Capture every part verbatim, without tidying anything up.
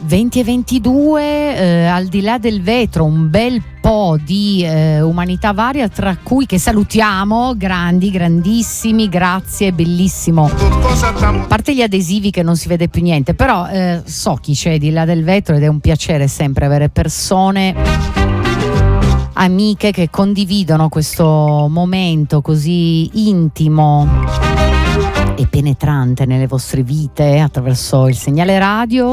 venti e ventidue, eh, al di là del vetro, un bel po' di eh, umanità varia, tra cui che salutiamo, grandi, grandissimi, grazie, bellissimo. A parte gli adesivi che non si vede più niente, però eh, so chi c'è di là del vetro ed è un piacere sempre avere persone, amiche che condividono questo momento così intimo e penetrante nelle vostre vite attraverso il segnale radio.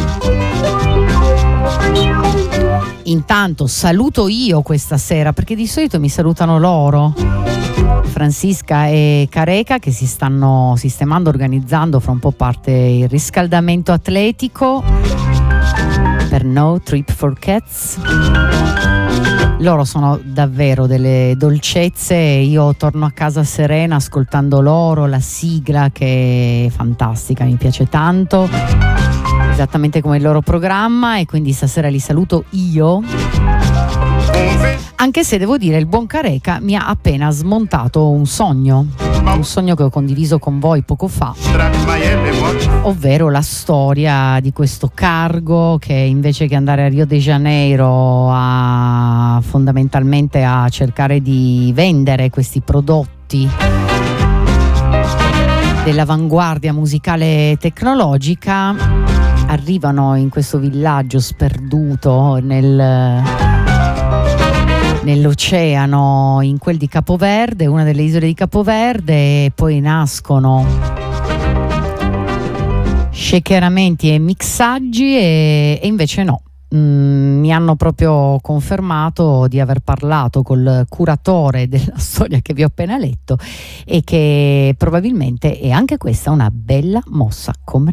Intanto saluto io questa sera, perché di solito mi salutano loro, Francisca e Careca, che si stanno sistemando, organizzando, fra un po' parte il riscaldamento atletico per No Trip for Cats. Loro sono davvero delle dolcezze e io torno a casa serena ascoltando loro, la sigla che è fantastica, mi piace tanto, esattamente come il loro programma, e quindi stasera li saluto io, anche se devo dire il buon Careca mi ha appena smontato un sogno, un sogno che ho condiviso con voi poco fa, ovvero la storia di questo cargo che invece che andare a Rio de Janeiro a fondamentalmente a cercare di vendere questi prodotti dell'avanguardia musicale e tecnologica, arrivano in questo villaggio sperduto nel nell'oceano, in quel di Capoverde, una delle isole di Capoverde, e poi nascono shakeramenti e mixaggi e, e invece no. Mm, mi hanno proprio confermato di aver parlato col curatore della storia che vi ho appena letto e che probabilmente è anche questa una bella mossa commerciale.